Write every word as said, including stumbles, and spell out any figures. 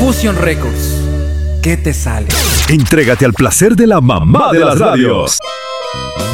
Fusion Records. ¿Qué te sale? Entrégate al placer de la mamá de las radios.